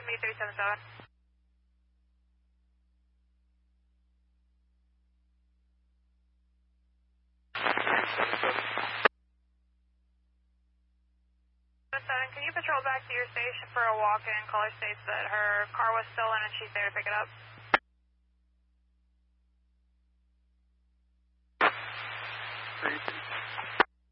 me 377. Can you patrol back to your station for a walk-in? Caller states that her car was stolen and she's there to pick it up. 337.